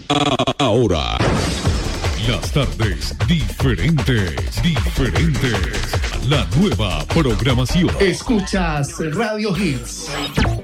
Ahora, las tardes diferentes. La nueva programación. Escuchas Radio Hits.